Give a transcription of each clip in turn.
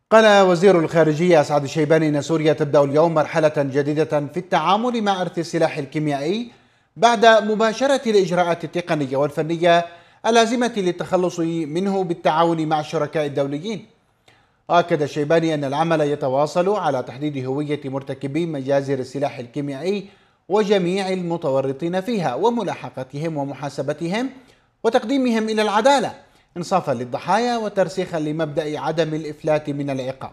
قال وزير الخارجية أسعد الشيباني أن سوريا تبدأ اليوم مرحلة جديدة في التعامل مع إرث السلاح الكيميائي بعد مباشرة الإجراءات التقنية والفنية اللازمة للتخلص منه بالتعاون مع الشركاء الدوليين. وأكد الشيباني أن العمل يتواصل على تحديد هوية مرتكبي مجازر السلاح الكيميائي وجميع المتورطين فيها وملاحقتهم ومحاسبتهم وتقديمهم إلى العدالة إنصافا للضحايا وترسيخا لمبدأ عدم الإفلات من العقاب.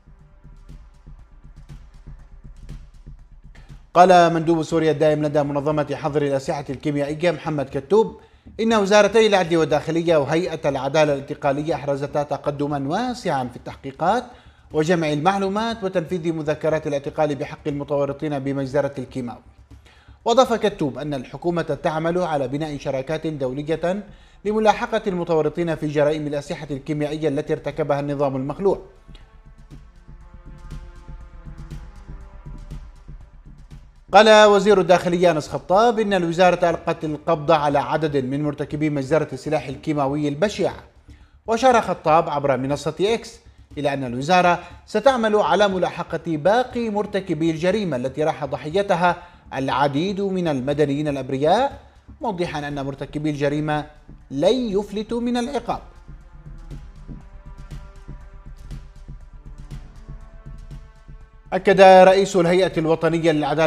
قال مندوب سوريا الدائم لدى منظمة حظر الأسلحة الكيميائية محمد كتوب إن وزارتي العدل والداخلية وهيئة العدالة الانتقالية أحرزتا تقدما واسعا في التحقيقات وجمع المعلومات وتنفيذ مذكرات الاعتقال بحق المتورطين بمجزرة الكيماوي. وأضاف كتوب أن الحكومة تعمل على بناء شراكات دولية لملاحقة المتورطين في جرائم الأسلحة الكيميائية التي ارتكبها النظام المخلوع. قال وزير الداخلية أنس خطاب إن الوزارة ألقت القبض على عدد من مرتكبي مجزرة السلاح الكيماوي البشعة. وأشار خطاب عبر منصة إكس إلى أن الوزارة ستعمل على ملاحقة باقي مرتكبي الجريمة التي راح ضحيتها العديد من المدنيين الأبرياء، موضحا أن مرتكبي الجريمة لن يفلتوا من العقاب. أكد رئيس الهيئة الوطنية للعدالة